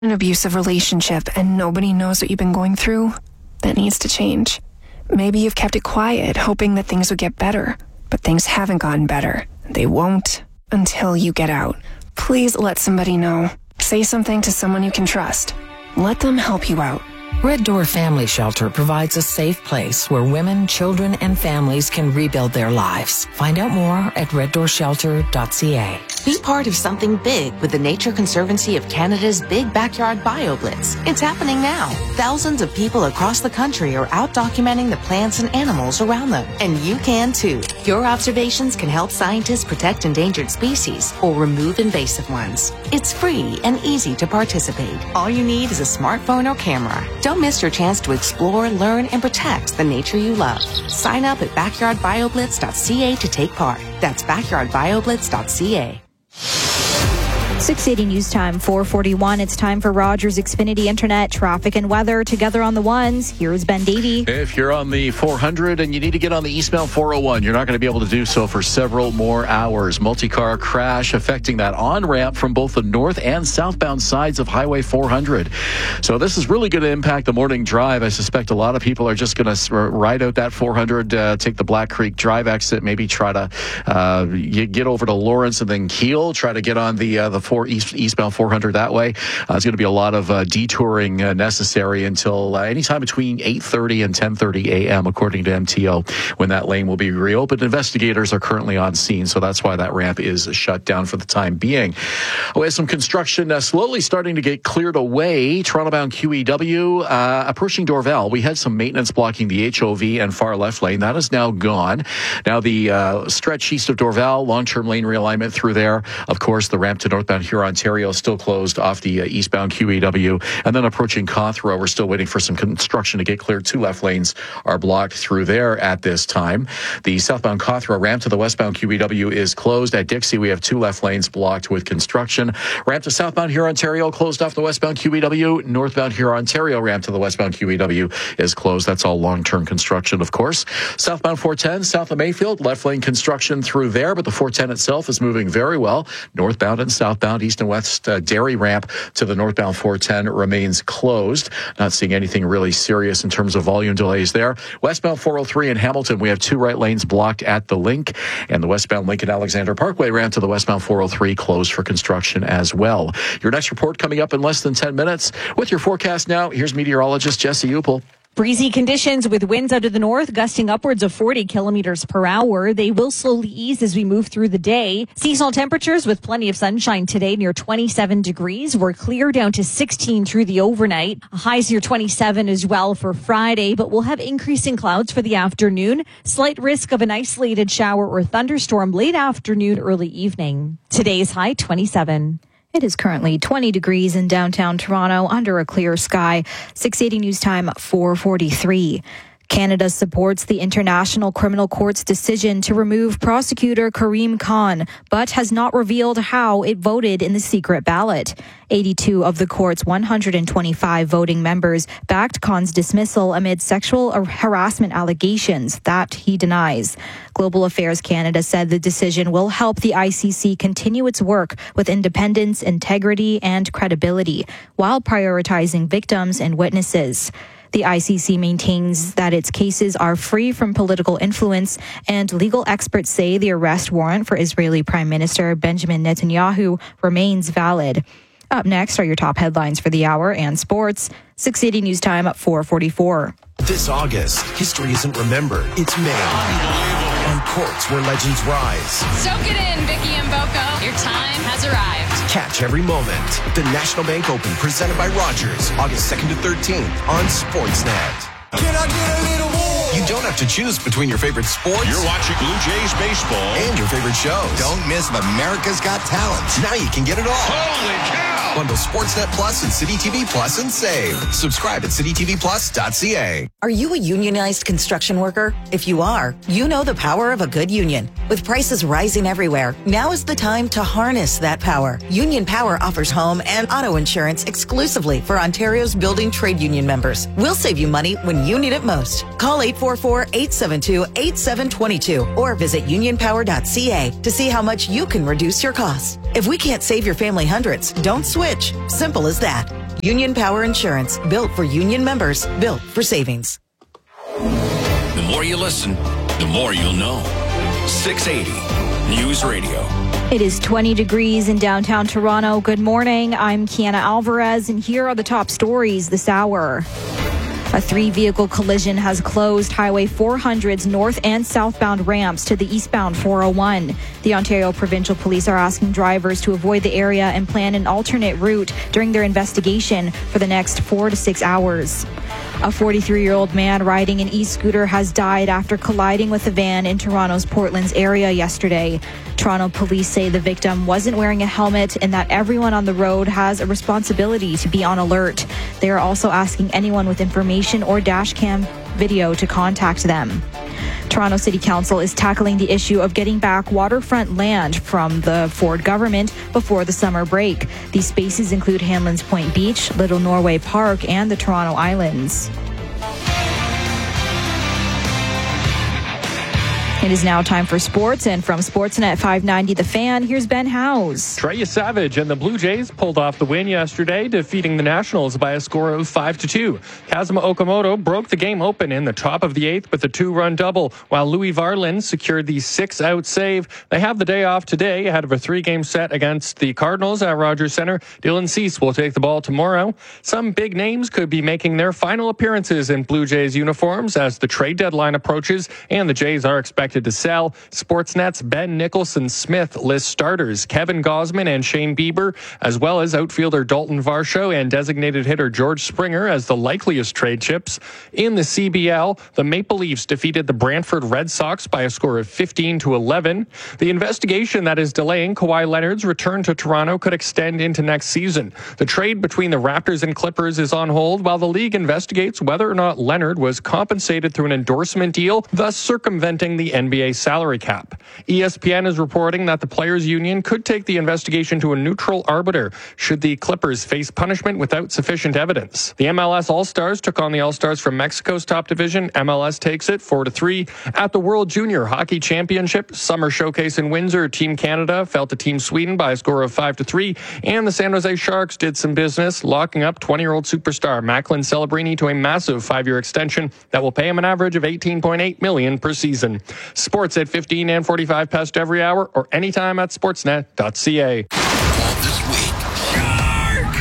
An abusive relationship and nobody knows what you've been going through? That needs to change. Maybe you've kept it quiet, hoping that things would get better. But things haven't gotten better. They won't until you get out. Please let somebody know. Say something to someone you can trust. Let them help you out. Red Door Family Shelter provides a safe place where women, children, and families can rebuild their lives. Find out more at reddoorshelter.ca. Be part of something big with the Nature Conservancy of Canada's Big Backyard BioBlitz. It's happening now. Thousands of people across the country are out documenting the plants and animals around them. And you can too. Your observations can help scientists protect endangered species or remove invasive ones. It's free and easy to participate. All you need is a smartphone or camera. Don't miss your chance to explore, learn, and protect the nature you love. Sign up at backyardbioblitz.ca to take part. That's backyardbioblitz.ca. 680 News Time, 4:41. It's time for Rogers Xfinity Internet, traffic and weather together on the ones. Here's Ben Davey. If you're on the 400 and you need to get on the eastbound 401, you're not going to be able to do so for several more hours. Multi-car crash affecting that on-ramp from both the north and southbound sides of Highway 400. So this is really going to impact the morning drive. I suspect a lot of people are just going to ride out that 400, take the Black Creek Drive exit, maybe try to get over to Lawrence and then Kiel, try to get on the eastbound 400 that way. There's going to be a lot of detouring necessary until anytime between 8:30 and 10:30 a.m. according to MTO, when that lane will be reopened. Investigators are currently on scene, so that's why that ramp is shut down for the time being. We have some construction slowly starting to get cleared away. Toronto-bound QEW approaching Dorval. We had some maintenance blocking the HOV and far left lane. That is now gone. Now the stretch east of Dorval, long-term lane realignment through there. Of course, the ramp to northbound Huron-Ontario still closed off the eastbound QEW. And then approaching Cawthra, we're still waiting for some construction to get cleared. Two left lanes are blocked through there at this time. The southbound Cawthra ramp to the westbound QEW is closed. At Dixie, we have two left lanes blocked with construction. Ramp to southbound Huron-Ontario closed off the westbound QEW. Northbound Huron-Ontario ramp to the westbound QEW is closed. That's all long-term construction, of course. Southbound 410, south of Mayfield, left lane construction through there, but the 410 itself is moving very well. Northbound and southbound, east and west Derry ramp to the northbound 410 remains closed. Not seeing anything really serious in terms of volume delays there. Westbound 403 in Hamilton, we have two right lanes blocked at the link, and the westbound Lincoln-Alexander Parkway ramp to the westbound 403 closed for construction as well. Your next report coming up in less than 10 minutes. With your forecast now, here's meteorologist Jesse Upel. Breezy conditions with winds out of the north gusting upwards of 40 kilometers per hour. They will slowly ease as we move through the day. Seasonal temperatures with plenty of sunshine today near 27 degrees. We're clear down to 16 through the overnight. Highs near 27 as well for Friday, but we'll have increasing clouds for the afternoon. Slight risk of an isolated shower or thunderstorm late afternoon, early evening. Today's high 27. It is currently 20 degrees in downtown Toronto under a clear sky. 680 News Time, 4:43. Canada supports the International Criminal Court's decision to remove prosecutor Karim Khan, but has not revealed how it voted in the secret ballot. 82 of the court's 125 voting members backed Khan's dismissal amid sexual harassment allegations that he denies. Global Affairs Canada said the decision will help the ICC continue its work with independence, integrity, and credibility, while prioritizing victims and witnesses. The ICC maintains that its cases are free from political influence, and legal experts say the arrest warrant for Israeli Prime Minister Benjamin Netanyahu remains valid. Up next are your top headlines for the hour and sports. 680 News Time at 4:44. This August, history isn't remembered, it's made. On courts where legends rise. Soak it in, Vicky and Boko. Your time has arrived. Catch every moment. The National Bank Open, presented by Rogers, August 2nd to 13th on Sportsnet. Can I get a little more? You don't have to choose between your favorite sports. You're watching Blue Jays baseball. And your favorite shows. Don't miss America's Got Talent. Now you can get it all. Holy cow! Bundle Sportsnet Plus and City TV Plus and save. Subscribe at citytvplus.ca. Are you a unionized construction worker? If you are, you know the power of a good union. With prices rising everywhere, now is the time to harness that power. Union Power offers home and auto insurance exclusively for Ontario's building trade union members. We'll save you money when you need it most. Call 844-872-8722 or visit unionpower.ca to see how much you can reduce your costs. If we can't save your family hundreds, don't switch. Simple as that. Union Power Insurance, built for union members, built for savings. The more you listen, the more you'll know. 680 News Radio. It is 20 degrees in downtown Toronto. Good morning. I'm Kiana Alvarez, and here are the top stories this hour. A 3-vehicle collision has closed Highway 400's north and southbound ramps to the eastbound 401. The Ontario Provincial Police are asking drivers to avoid the area and plan an alternate route during their investigation for the next 4 to 6 hours. A 43-year-old man riding an e-scooter has died after colliding with a van in Toronto's Portlands area yesterday. Toronto police say the victim wasn't wearing a helmet and that everyone on the road has a responsibility to be on alert. They are also asking anyone with information or dashcam video to contact them. Toronto City Council is tackling the issue of getting back waterfront land from the Ford government before the summer break. These spaces include Hanlan's Point Beach, Little Norway Park, and the Toronto Islands. It is now time for sports, and from Sportsnet 590 The Fan, here's Ben Howes. Treya Savage and the Blue Jays pulled off the win yesterday, defeating the Nationals by a score of 5-2. Kazuma Okamoto broke the game open in the top of the 8th with a 2-run double, while Louis Varlin secured the 6-out save. They have the day off today ahead of a 3-game set against the Cardinals at Rogers Centre. Dylan Cease will take the ball tomorrow. Some big names could be making their final appearances in Blue Jays uniforms as the trade deadline approaches, and the Jays are expected to sell. Sportsnet's Ben Nicholson-Smith lists starters Kevin Gausman and Shane Bieber, as well as outfielder Dalton Varsho and designated hitter George Springer as the likeliest trade chips. In the CBL, the Maple Leafs defeated the Brantford Red Sox by a score of 15-11. The investigation that is delaying Kawhi Leonard's return to Toronto could extend into next season. The trade between the Raptors and Clippers is on hold while the league investigates whether or not Leonard was compensated through an endorsement deal, thus circumventing the NBA salary cap. ESPN is reporting that the Players Union could take the investigation to a neutral arbiter should the Clippers face punishment without sufficient evidence. The MLS All-Stars took on the All-Stars from Mexico's top division. MLS takes it 4-3. At the World Junior Hockey Championship Summer Showcase in Windsor, Team Canada fell to Team Sweden by a score of 5-3, and the San Jose Sharks did some business, locking up 20-year-old superstar Macklin Celebrini to a massive 5-year extension that will pay him an average of $18.8 million per season. Sports at 15 and 45 past every hour or anytime at sportsnet.ca. This week, Shark!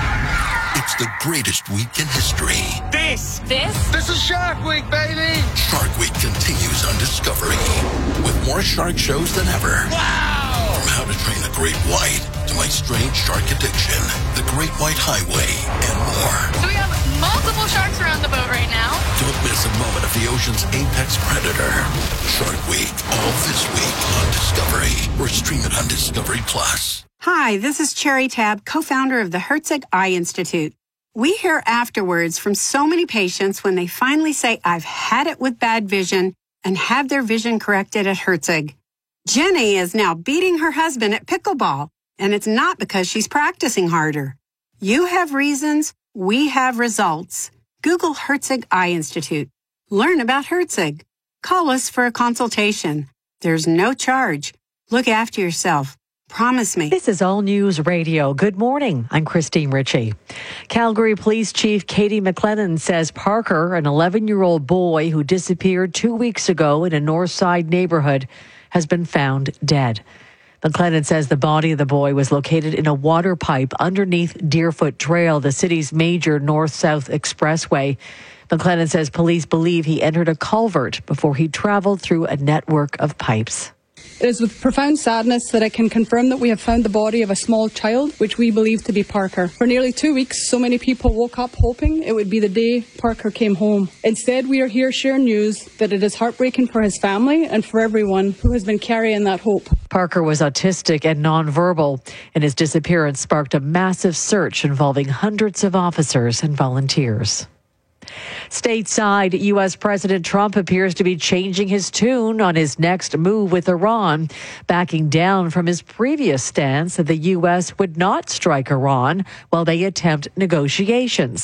It's the greatest week in history. This is Shark Week, baby! Shark Week continues on Discovery with more shark shows than ever. Wow! From How to Train the Great White to My Strange Shark Addiction, The Great White Highway, and more. So we have multiple sharks around the boat right now. Don't miss a moment of the ocean's apex predator. Shark Week, all this week on Discovery, or stream it on Discovery Plus. Hi, this is Cherry Tab, co-founder of the Herzig Eye Institute. We hear afterwards from so many patients when they finally say, I've had it with bad vision, and have their vision corrected at Herzig. Jenny is now beating her husband at pickleball, and it's not because she's practicing harder. You have reasons, we have results. Google Herzig Eye Institute. Learn about Herzig. Call us for a consultation. There's no charge. Look after yourself. Promise me. This is All News Radio. Good morning. I'm Christine Ritchie. Calgary Police Chief Katie McLennan says Parker, an 11-year-old boy who disappeared 2 weeks ago in a North Side neighborhood, has been found dead. McLennan says the body of the boy was located in a water pipe underneath Deerfoot Trail, the city's major north-south expressway. McLennan says police believe he entered a culvert before he traveled through a network of pipes. It is with profound sadness that I can confirm that we have found the body of a small child, which we believe to be Parker. For nearly 2 weeks, so many people woke up hoping it would be the day Parker came home. Instead, we are here sharing news that it is heartbreaking for his family and for everyone who has been carrying that hope. Parker was autistic and nonverbal, and his disappearance sparked a massive search involving hundreds of officers and volunteers. Stateside, U.S. President Trump appears to be changing his tune on his next move with Iran, backing down from his previous stance that the U.S. would not strike Iran while they attempt negotiations.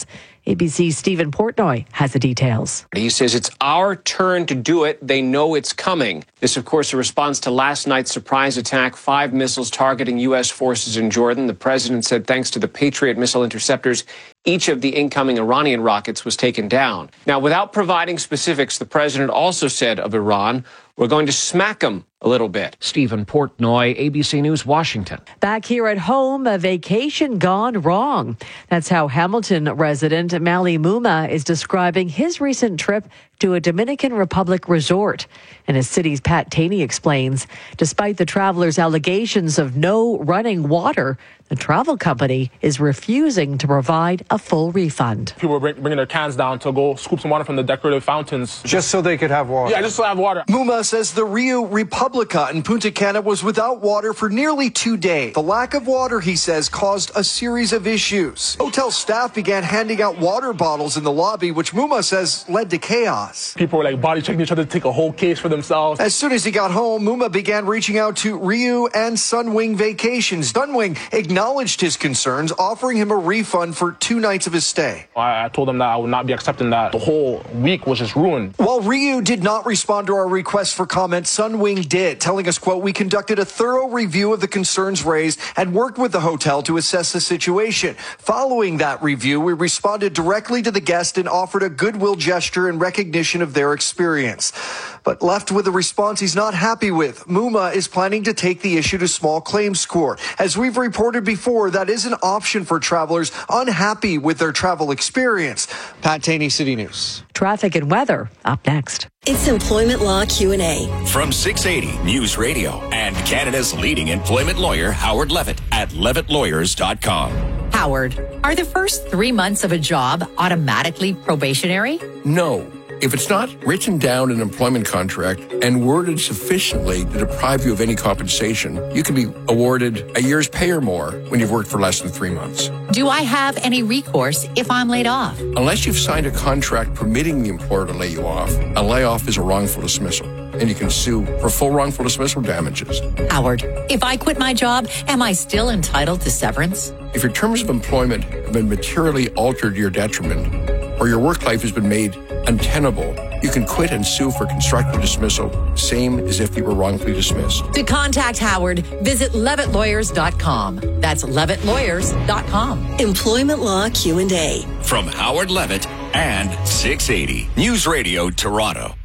ABC's Stephen Portnoy has the details. He says it's our turn to do it. They know it's coming. This, of course, a response to last night's surprise attack, 5 missiles targeting U.S. forces in Jordan. The president said thanks to the Patriot missile interceptors, each of the incoming Iranian rockets was taken down. Now, without providing specifics, the president also said of Iran, we're going to smack them a little bit. Stephen Portnoy, ABC News, Washington. Back here at home, a vacation gone wrong. That's how Hamilton resident Mali Muma is describing his recent trip to a Dominican Republic resort. And as city's Pat Taney explains, despite the traveler's allegations of no running water, the travel company is refusing to provide a full refund. People were bringing their cans down to go scoop some water from the decorative fountains. Just so they could have water? Yeah, just so they have water. Muma says the Rio Republica in Punta Cana was without water for nearly 2 days. The lack of water, he says, caused a series of issues. Hotel staff began handing out water bottles in the lobby, which Muma says led to chaos. People were like body checking each other to take a whole case for themselves. As soon as he got home, Muma began reaching out to Rio and Sunwing Vacations. Sunwing acknowledged his concerns, offering him a refund for 2 nights of his stay. I told him that I would not be accepting that. The whole week was just ruined. While Rio did not respond to our request for comment, Sunwing did, telling us, quote, we conducted a thorough review of the concerns raised and worked with the hotel to assess the situation. Following that review, we responded directly to the guest and offered a goodwill gesture in recognition of their experience. But left with a response he's not happy with, Muma is planning to take the issue to small claims court. As we've reported before, that is an option for travelers unhappy with their travel experience. Pat Taney, City News. Traffic and weather up next. It's Employment Law Q&A. From 680 News Radio and Canada's leading employment lawyer, Howard Levitt at levittlawyers.com. Howard, are the first 3 months of a job automatically probationary? No. If it's not written down in an employment contract and worded sufficiently to deprive you of any compensation, you can be awarded a year's pay or more when you've worked for less than 3 months. Do I have any recourse if I'm laid off? Unless you've signed a contract permitting the employer to lay you off, a layoff is a wrongful dismissal, and you can sue for full wrongful dismissal damages. Howard, if I quit my job, am I still entitled to severance? If your terms of employment have been materially altered to your detriment, or your work life has been made untenable, you can quit and sue for constructive dismissal, same as if you were wrongfully dismissed. To contact Howard, visit levittlawyers.com. That's levittlawyers.com. Employment Law Q&A. From Howard Levitt and 680 News Radio Toronto.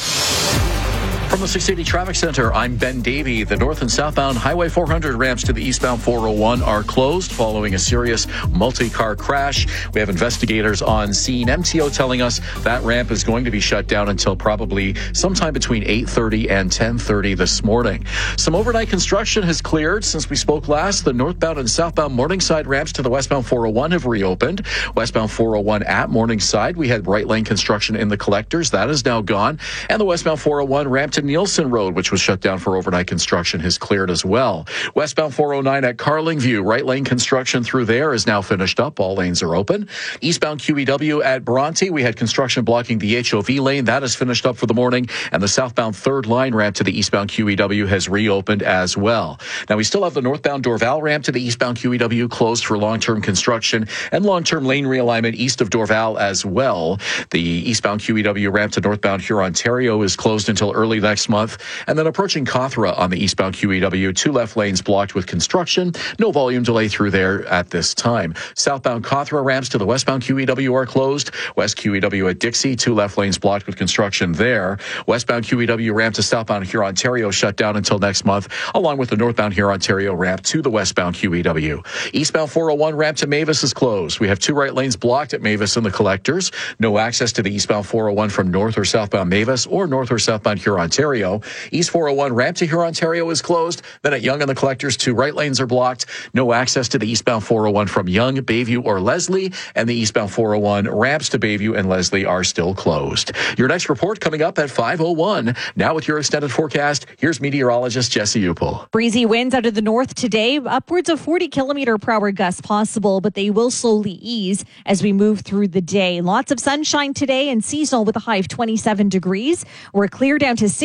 From the 680 Traffic Center, I'm Ben Davey. The north and southbound Highway 400 ramps to the eastbound 401 are closed following a serious multi-car crash. We have investigators on scene. MTO telling us that ramp is going to be shut down until probably sometime between 8:30 and 10:30 this morning. Some overnight construction has cleared since we spoke last. The northbound and southbound Morningside ramps to the westbound 401 have reopened. Westbound 401 at Morningside, we had right lane construction in the collectors. That is now gone. And the westbound 401 ramp to Nielsen Road, which was shut down for overnight construction, has cleared as well. Westbound 409 at Carlingview, right lane construction through there is now finished up. All lanes are open. Eastbound QEW at Bronte, we had construction blocking the HOV lane. That is finished up for the morning. And the southbound third line ramp to the eastbound QEW has reopened as well. Now, we still have the northbound Dorval ramp to the eastbound QEW closed for long-term construction and long-term lane realignment east of Dorval as well. The eastbound QEW ramp to northbound Hurontario is closed until early next month. And then approaching Cawthra on the eastbound QEW, 2 left lanes blocked with construction. No volume delay through there at this time. Southbound Cawthra ramps to the westbound QEW are closed. West QEW at Dixie, 2 left lanes blocked with construction there. Westbound QEW ramp to southbound Hurontario shut down until next month, along with the northbound Hurontario ramp to the westbound QEW. Eastbound 401 ramp to Mavis is closed. We have 2 right lanes blocked at Mavis and the collectors. No access to the eastbound 401 from north or southbound Mavis or north or southbound Hurontario. East 401 ramp to Hurontario is closed. Then at Yonge and the collectors, 2 right lanes are blocked. No access to the eastbound 401 from Yonge, Bayview, or Leslie. And the eastbound 401 ramps to Bayview and Leslie are still closed. Your next report coming up at 5:01. Now with your extended forecast, here's meteorologist Jesse Upel. Breezy winds out of the north today, upwards of 40-kilometer-per-hour gusts possible, but they will slowly ease as we move through the day. Lots of sunshine today and seasonal with a high of 27 degrees. We're clear down to 6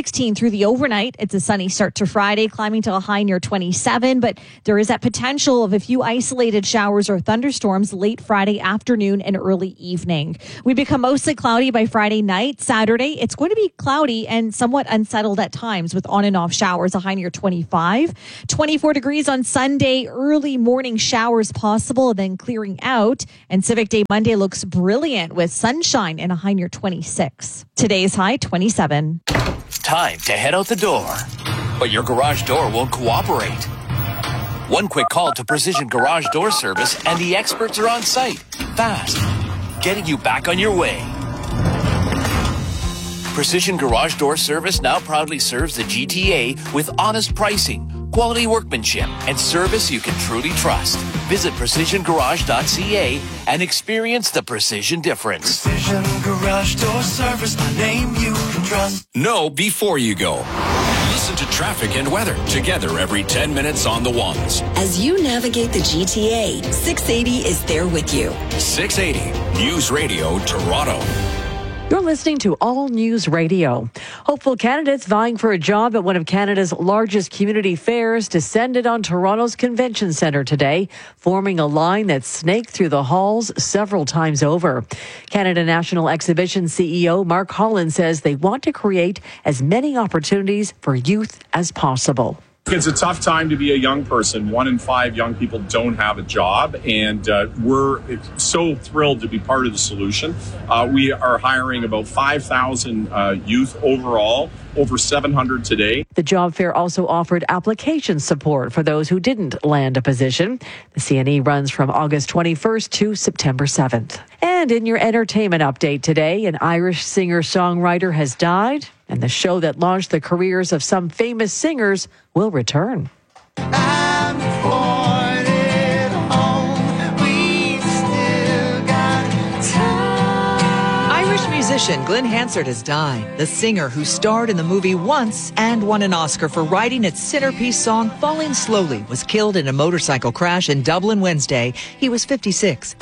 16 through the overnight. It's a sunny start to Friday, climbing to a high near 27, but there is that potential of a few isolated showers or thunderstorms late Friday afternoon and early evening. We become mostly cloudy by Friday night. Saturday, it's going to be cloudy and somewhat unsettled at times with on and off showers, a high near 25. 24 degrees on Sunday, early morning showers possible, then clearing out. And Civic Day Monday looks brilliant with sunshine and a high near 26. Today's high, 27. Time to head out the door. But your garage door won't cooperate. One quick call to Precision Garage Door Service and the experts are on site. Fast. Getting you back on your way. Precision Garage Door Service now proudly serves the GTA with honest pricing, quality workmanship, and service you can truly trust. Visit precisiongarage.ca and experience the precision difference. Precision Garage Door Service, a name you can trust. Know before you go. Listen to traffic and weather together every 10 minutes on the ones. As you navigate the GTA, 680 is there with you. 680 News Radio Toronto. You're listening to All News Radio. Hopeful candidates vying for a job at one of Canada's largest community fairs descended on Toronto's Convention Centre today, forming a line that snaked through the halls several times over. Canada National Exhibition CEO Mark Holland says they want to create as many opportunities for youth as possible. It's a tough time to be a young person. 1 in 5 young people don't have a job, and we're so thrilled to be part of the solution. We are hiring about 5,000 youth overall, over 700 today. The job fair also offered application support for those who didn't land a position. The CNE runs from August 21st to September 7th. And in your entertainment update today, an Irish singer-songwriter has died, and the show that launched the careers of some famous singers will return. Irish musician Glenn Hansard has died. The singer who starred in the movie Once and won an Oscar for writing its centerpiece song Falling Slowly was killed in a motorcycle crash in Dublin Wednesday. He was 56.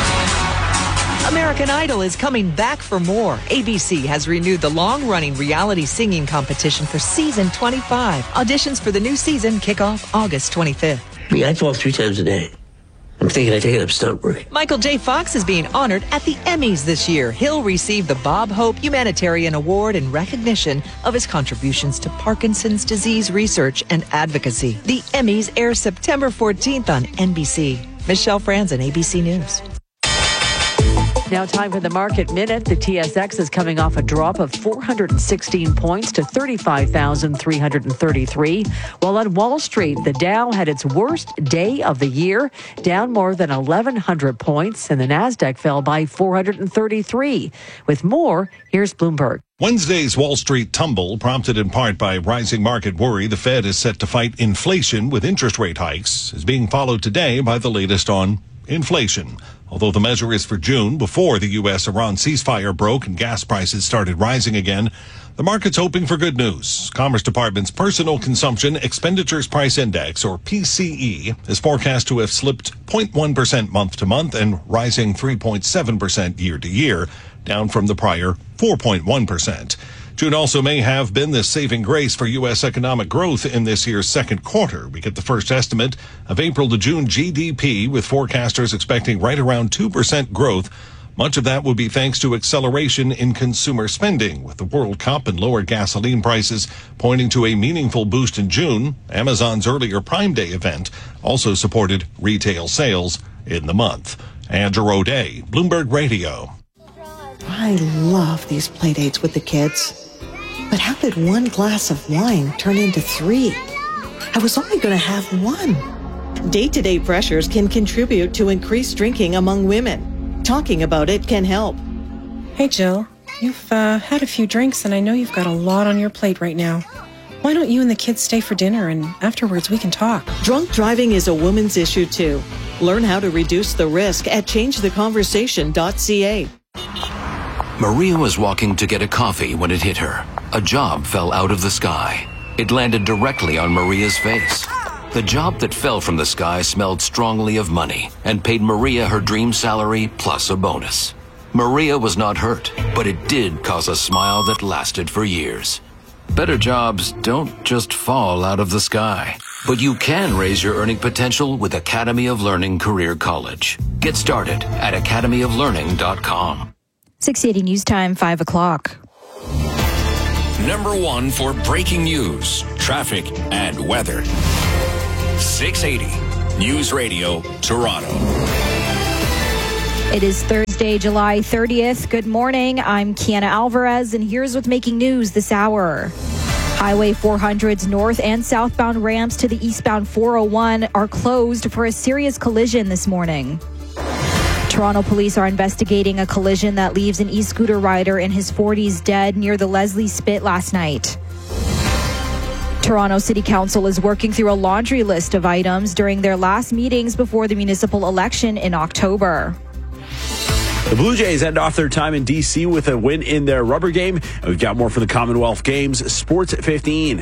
American Idol is coming back for more. ABC has renewed the long-running reality singing competition for season 25. Auditions for the new season kick off August 25th. I talk 3 times a day. I'm thinking I take it up stunt work. Michael J. Fox is being honored at the Emmys this year. He'll receive the Bob Hope Humanitarian Award in recognition of his contributions to Parkinson's disease research and advocacy. The Emmys air September 14th on NBC. Michelle Franzen, ABC News. Now time for the Market Minute. The TSX is coming off a drop of 416 points to 35,333. While on Wall Street, the Dow had its worst day of the year, down more than 1,100 points, and the Nasdaq fell by 433. With more, here's Bloomberg. Wednesday's Wall Street tumble, prompted in part by rising market worry the Fed is set to fight inflation with interest rate hikes, is being followed today by the latest on inflation. Although the measure is for June, before the U.S.-Iran ceasefire broke and gas prices started rising again, the market's hoping for good news. Commerce Department's Personal Consumption Expenditures Price Index, or PCE, is forecast to have slipped 0.1% month to month and rising 3.7% year to year, down from the prior 4.1%. June also may have been the saving grace for U.S. economic growth in this year's second quarter. We get the first estimate of April to June GDP, with forecasters expecting right around 2% growth. Much of that will be thanks to acceleration in consumer spending, with the World Cup and lower gasoline prices pointing to a meaningful boost in June. Amazon's earlier Prime Day event also supported retail sales in the month. Andrew O'Day, Bloomberg Radio. I love these play dates with the kids. But how did one glass of wine turn into 3? I was only going to have 1. Day-to-day pressures can contribute to increased drinking among women. Talking about it can help. Hey, Jill. You've had a few drinks, and I know you've got a lot on your plate right now. Why don't you and the kids stay for dinner, and afterwards we can talk? Drunk driving is a woman's issue, too. Learn how to reduce the risk at changetheconversation.ca. Maria was walking to get a coffee when it hit her. A job fell out of the sky. It landed directly on Maria's face. The job that fell from the sky smelled strongly of money and paid Maria her dream salary plus a bonus. Maria was not hurt, but it did cause a smile that lasted for years. Better jobs don't just fall out of the sky, but you can raise your earning potential with Academy of Learning Career College. Get started at academyoflearning.com. 680 News Time, 5 o'clock. Number 1 for breaking news, traffic, and weather. 680 News Radio, Toronto. It is Thursday, July 30th. Good morning. I'm Kiana Alvarez, and here's what's making news this hour. Highway 400's north and southbound ramps to the eastbound 401 are closed for a serious collision this morning. Toronto police are investigating a collision that leaves an e-scooter rider in his 40s dead near the Leslie Spit last night. Toronto City Council is working through a laundry list of items during their last meetings before the municipal election in October. The Blue Jays end off their time in D.C. with a win in their rubber game. And we've got more for the Commonwealth Games. Sports at 15.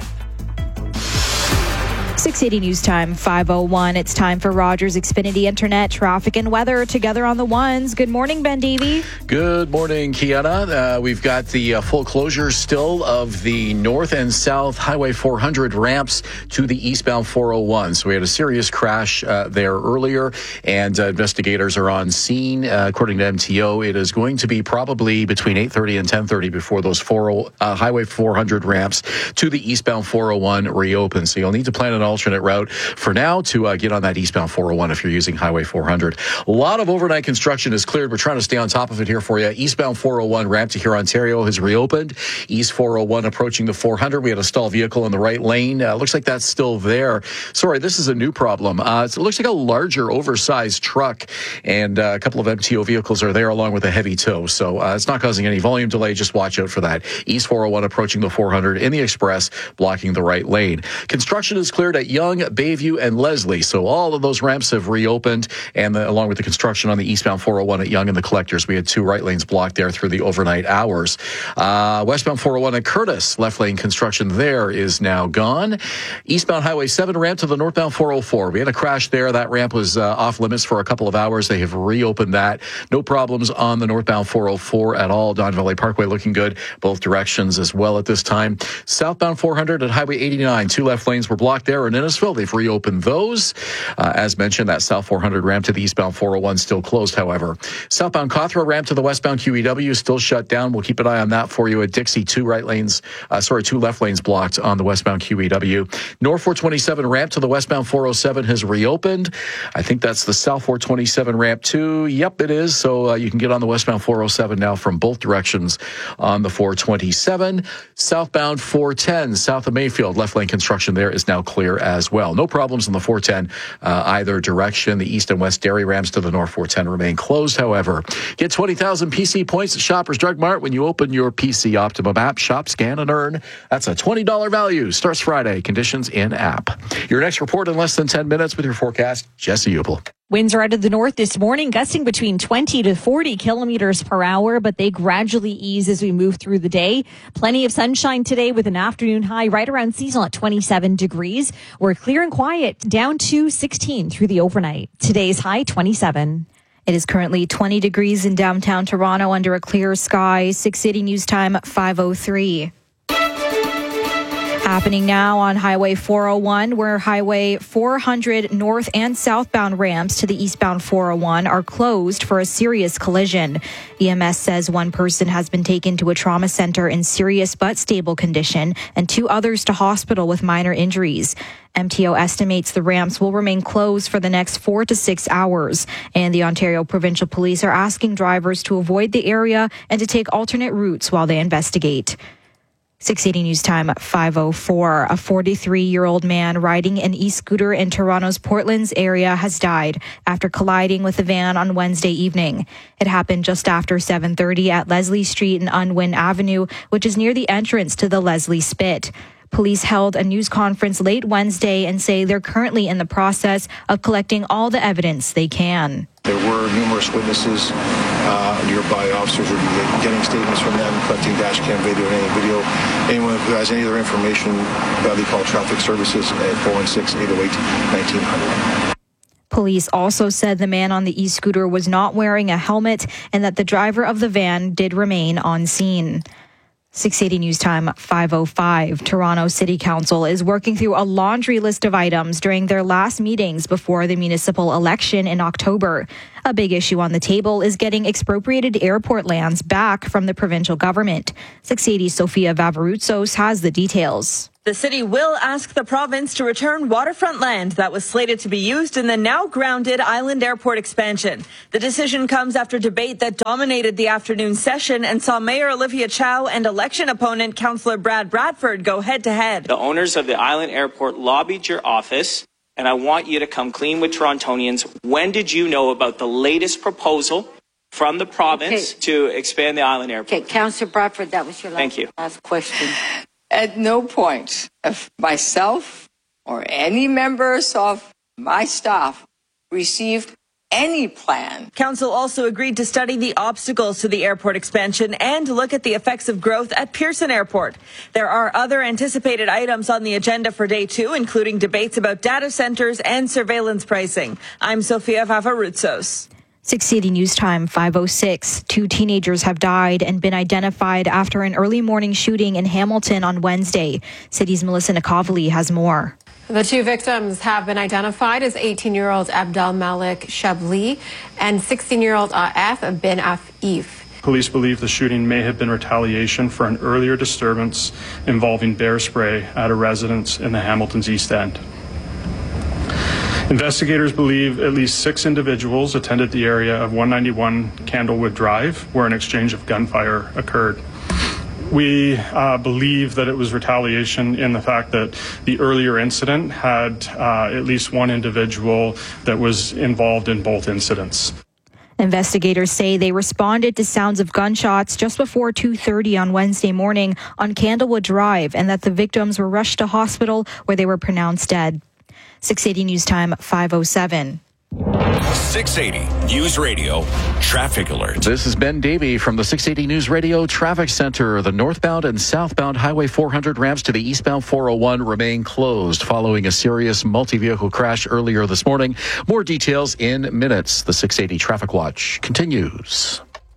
680 News Time, 5:01. It's time for Rogers Xfinity Internet, traffic and weather together on the ones. Good morning, Ben Davey. Good morning, Kiana. We've got the full closure still of the north and south Highway 400 ramps to the eastbound 401. So we had a serious crash there earlier, and investigators are on scene. According to MTO, it is going to be probably between 8:30 and 10:30 before those Highway 400 ramps to the eastbound 401 reopen. So you'll need to plan an alternate route for now to get on that eastbound 401 if you're using Highway 400. A lot of overnight construction is cleared. We're trying to stay on top of it here for you. Eastbound 401 ramp to Huron, Ontario has reopened. East 401 approaching the 400. We had a stalled vehicle in the right lane. Looks like that's still there. Sorry, this is a new problem. It looks like a larger oversized truck, and a couple of MTO vehicles are there along with a heavy tow. So it's not causing any volume delay. Just watch out for that. East 401 approaching the 400 in the express, blocking the right lane. Construction is cleared at Young, Bayview, and Leslie. So all of those ramps have reopened, and along with the construction on the eastbound 401 at Young and the Collectors, we had 2 right lanes blocked there through the overnight hours. Westbound 401 at Curtis, left lane construction there is now gone. Eastbound Highway 7 ramp to the northbound 404. We had a crash there. That ramp was off limits for a couple of hours. They have reopened that. No problems on the northbound 404 at all. Don Valley Parkway looking good both directions as well at this time. Southbound 400 at Highway 89. 2 left lanes were blocked there in Innisfil. They've reopened those. As mentioned, that South 400 ramp to the eastbound 401 still closed, however. Southbound Cawthra ramp to the westbound QEW is still shut down. We'll keep an eye on that for you at Dixie. 2 left lanes blocked on the westbound QEW. North 427 ramp to the westbound 407 has reopened. I think that's the South 427 ramp too. Yep, it is. So you can get on the westbound 407 now from both directions on the 427. Southbound 410, south of Mayfield, left lane construction there is now clear as well. No problems on the 410 either direction. The east and west dairy ramps to the north 410 remain closed, however. Get 20,000 PC points at Shoppers Drug Mart when you open your PC Optimum app. Shop, scan, and earn. That's a $20 value. Starts Friday. Conditions in app. Your next report in less than 10 minutes with your forecast, Jesse Upel. Winds are out of the north this morning, gusting between 20 to 40 kilometers per hour, but they gradually ease as we move through the day. Plenty of sunshine today with an afternoon high right around seasonal at 27 degrees. We're clear and quiet down to 16 through the overnight. Today's high 27. It is currently 20 degrees in downtown Toronto under a clear sky. 680 News Time 5:03. Happening now on Highway 401, where Highway 400 north and southbound ramps to the eastbound 401 are closed for a serious collision. EMS says 1 person has been taken to a trauma center in serious but stable condition and 2 others to hospital with minor injuries. MTO estimates the ramps will remain closed for the next 4 to 6 hours, and the Ontario Provincial Police are asking drivers to avoid the area and to take alternate routes while they investigate. 680 News Time 5:04. A 43-year-old man riding an e-scooter in Toronto's Portlands area has died after colliding with a van on Wednesday evening. It happened just after 7:30 at Leslie Street and Unwin Avenue, which is near the entrance to the Leslie Spit. Police held a news conference late Wednesday and say they're currently in the process of collecting all the evidence they can. There were numerous witnesses. Nearby officers will be getting statements from them, collecting dash cam video and any video. Anyone who has any other information, they call traffic services at 416-808-1900. Police also said the man on the e-scooter was not wearing a helmet and that the driver of the van did remain on scene. 680 News Time 5:05. Toronto City Council is working through a laundry list of items during their last meetings before the municipal election in October. A big issue on the table is getting expropriated airport lands back from the provincial government. 680's Sofia Vavaroutsos has the details. The city will ask the province to return waterfront land that was slated to be used in the now grounded Island Airport expansion. The decision comes after debate that dominated the afternoon session and saw Mayor Olivia Chow and election opponent Councillor Brad Bradford go head-to-head. The owners of the Island Airport lobbied your office, and I want you to come clean with Torontonians. When did you know about the latest proposal from the province to expand the Island Airport? Okay, Councillor Bradford, that was your last question. At no point of myself or any members of my staff received any plan. Council also agreed to study the obstacles to the airport expansion and look at the effects of growth at Pearson Airport. There are other anticipated items on the agenda for day 2, including debates about data centers and surveillance pricing. I'm Sofia Vavaroutsos. 680 News Time 5:06. 2 teenagers have died and been identified after an early morning shooting in Hamilton on Wednesday. City's Melissa Nikovely has more. The 2 victims have been identified as 18-year-old Abdel Malik Shabli and 16-year-old Af bin Afif. Police believe the shooting may have been retaliation for an earlier disturbance involving bear spray at a residence in the Hamilton's East End. Investigators believe at least 6 individuals attended the area of 191 Candlewood Drive, where an exchange of gunfire occurred. We believe that it was retaliation in the fact that the earlier incident had at least 1 individual that was involved in both incidents. Investigators say they responded to sounds of gunshots just before 2:30 on Wednesday morning on Candlewood Drive and that the victims were rushed to hospital where they were pronounced dead. 680 News Time 5:07. 680 News Radio Traffic Alert. This is Ben Davey from the 680 News Radio Traffic Center. The northbound and southbound Highway 400 ramps to the eastbound 401 remain closed following a serious multi-vehicle crash earlier this morning. More details in minutes. The 680 Traffic Watch continues.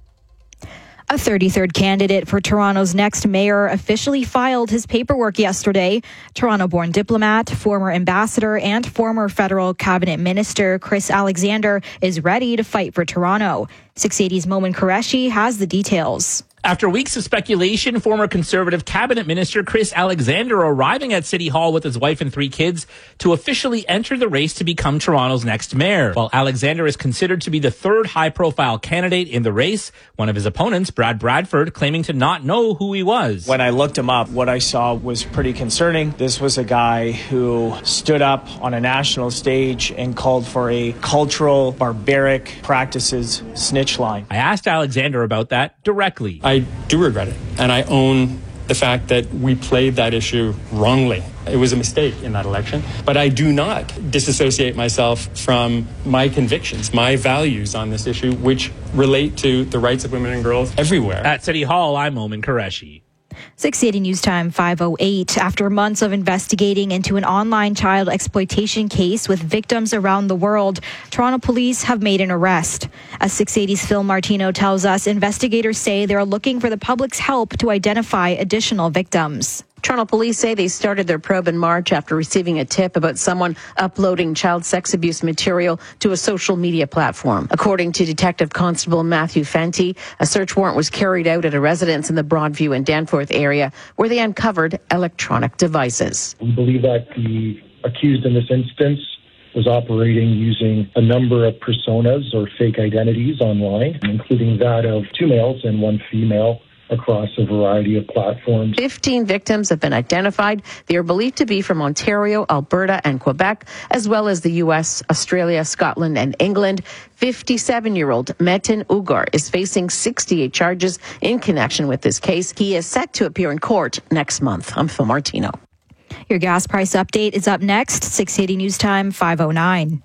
A 33rd candidate for Toronto's next mayor officially filed his paperwork yesterday. Toronto-born diplomat, former ambassador, and former federal cabinet minister Chris Alexander is ready to fight for Toronto. 680's Momin Qureshi has the details. After weeks of speculation, former Conservative cabinet minister Chris Alexander arriving at City Hall with his wife and 3 kids to officially enter the race to become Toronto's next mayor. While Alexander is considered to be the 3rd high-profile candidate in the race, one of his opponents, Brad Bradford, claiming to not know who he was. When I looked him up, what I saw was pretty concerning. This was a guy who stood up on a national stage and called for a cultural, barbaric practices snitch line. I asked Alexander about that directly. I do regret it, and I own the fact that we played that issue wrongly. It was a mistake in that election, but I do not disassociate myself from my convictions, my values on this issue, which relate to the rights of women and girls everywhere. At City Hall, I'm Momin Qureshi. 680 News Time 5:08. After months of investigating into an online child exploitation case with victims around the world, Toronto police have made an arrest. As 680's Phil Martino tells us, investigators say they're looking for the public's help to identify additional victims. Toronto police say they started their probe in March after receiving a tip about someone uploading child sex abuse material to a social media platform. According to Detective Constable Matthew Fenty, a search warrant was carried out at a residence in the Broadview and Danforth area where they uncovered electronic devices. We believe that the accused in this instance was operating using a number of personas or fake identities online, including that of 2 males and 1 female, across a variety of platforms. 15 victims have been identified. They are believed to be from Ontario, Alberta, and Quebec, as well as the U.S., Australia, Scotland, and England. 57-year-old Metin Ugar is facing 68 charges in connection with this case. He is set to appear in court next month. I'm Phil Martino. Your gas price update is up next. 680 News Time 5:09.